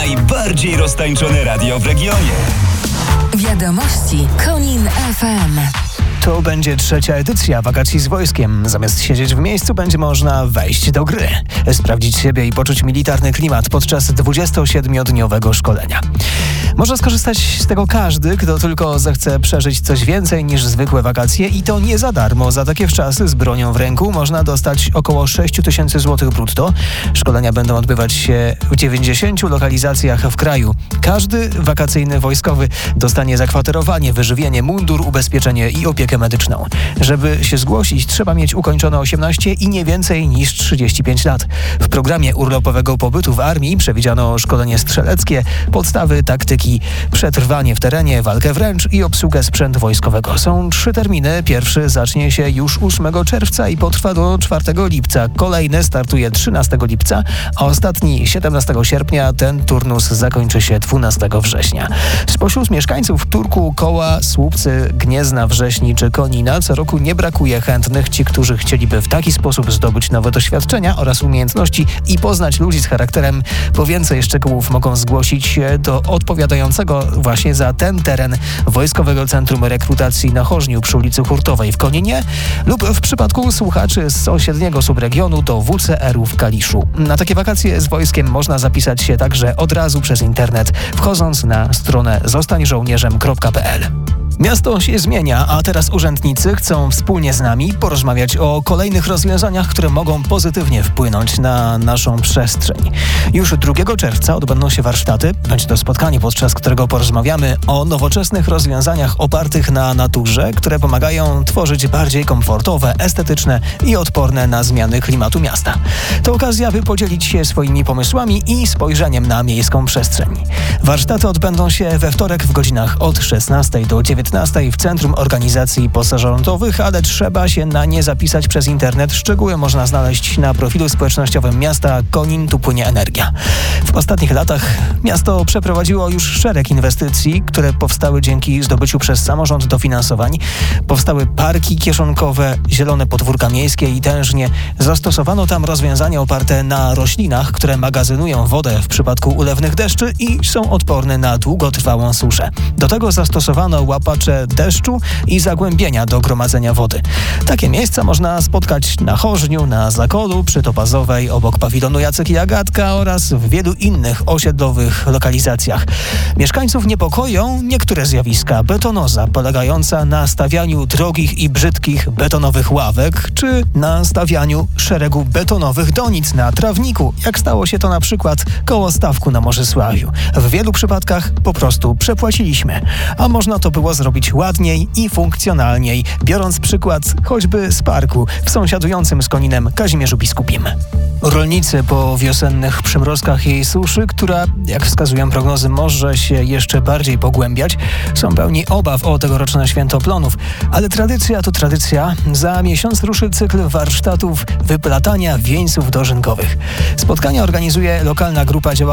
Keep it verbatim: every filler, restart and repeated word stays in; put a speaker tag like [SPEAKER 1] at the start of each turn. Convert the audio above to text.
[SPEAKER 1] Najbardziej roztańczone radio w regionie.
[SPEAKER 2] Wiadomości Konin F M.
[SPEAKER 3] To będzie trzecia edycja wakacji z wojskiem. Zamiast siedzieć w miejscu, będzie można wejść do gry, sprawdzić siebie i poczuć militarny klimat podczas dwudziestosiedmiodniowego szkolenia. Może skorzystać z tego każdy, kto tylko zechce przeżyć coś więcej niż zwykłe wakacje i to nie za darmo. Za takie wczasy z bronią w ręku można dostać około sześć tysięcy złotych brutto. Szkolenia będą odbywać się w dziewięćdziesięciu lokalizacjach w kraju. Każdy wakacyjny wojskowy dostanie zakwaterowanie, wyżywienie, mundur, ubezpieczenie i opiekę medyczną. Żeby się zgłosić, trzeba mieć ukończone osiemnaście i nie więcej niż trzydzieści pięć lat. W programie urlopowego pobytu w armii przewidziano szkolenie strzeleckie, podstawy taktyki, przetrwanie w terenie, walkę wręcz i obsługę sprzętu wojskowego. Są trzy terminy. Pierwszy zacznie się już ósmego czerwca i potrwa do czwartego lipca. Kolejny startuje trzynastego lipca, a ostatni siedemnastego sierpnia. Ten turnus zakończy się dwunastego września. Spośród mieszkańców Turku, Koła, Słupcy, Gniezna, Wrześni czy Konina co roku nie brakuje chętnych. Ci, którzy chcieliby w taki sposób zdobyć nowe doświadczenia oraz umiejętności i poznać ludzi z charakterem. Po więcej szczegółów mogą zgłosić się do odpowiadającego właśnie za ten teren Wojskowego Centrum Rekrutacji na Chorzniu przy ulicy Hurtowej w Koninie lub w przypadku słuchaczy z sąsiedniego subregionu do W C R-u w Kaliszu. Na takie wakacje z wojskiem można zapisać się także od razu przez internet, wchodząc na stronę zostań żołnierzem kropka p l. Miasto się zmienia, a teraz urzędnicy chcą wspólnie z nami porozmawiać o kolejnych rozwiązaniach, które mogą pozytywnie wpłynąć na naszą przestrzeń. Już drugiego czerwca odbędą się warsztaty, będzie to spotkanie, podczas którego porozmawiamy o nowoczesnych rozwiązaniach opartych na naturze, które pomagają tworzyć bardziej komfortowe, estetyczne i odporne na zmiany klimatu miasta. To okazja, by podzielić się swoimi pomysłami i spojrzeniem na miejską przestrzeń. Warsztaty odbędą się we wtorek w godzinach od szesnastej do dziewiętnastej w Centrum Organizacji Pozarządowych, ale trzeba się na nie zapisać przez internet. Szczegóły można znaleźć na profilu społecznościowym miasta Konin, tu płynie energia. W ostatnich latach miasto przeprowadziło już szereg inwestycji, które powstały dzięki zdobyciu przez samorząd dofinansowań. Powstały parki kieszonkowe, zielone podwórka miejskie i tężnie. Zastosowano tam rozwiązania oparte na roślinach, które magazynują wodę w przypadku ulewnych deszczy i są odporne na długotrwałą suszę. Do tego zastosowano łapacze deszczu i zagłębienia do gromadzenia wody. Takie miejsca można spotkać na Chorzniu, na Zakolu, przy Topazowej, obok pawilonu Jacek i Agatka oraz w wielu innych osiedlowych lokalizacjach. Mieszkańców niepokoją niektóre zjawiska. Betonoza polegająca na stawianiu drogich i brzydkich betonowych ławek, czy na stawianiu szeregu betonowych donic na trawniku, jak stało się to na przykład koło stawku na Morzysławiu. W wielu przypadkach po prostu przepłaciliśmy, a można to było zrobić ładniej i funkcjonalniej, biorąc przykład choćby z parku w sąsiadującym z Koninem Kazimierzu Biskupim. Rolnicy po wiosennych przymrozkach i suszy, która, jak wskazują prognozy, może się jeszcze bardziej pogłębiać, są pełni obaw o tegoroczne święto plonów. Ale tradycja to tradycja. Za miesiąc ruszy cykl warsztatów wyplatania wieńców dożynkowych. Spotkania organizuje lokalna grupa działaczy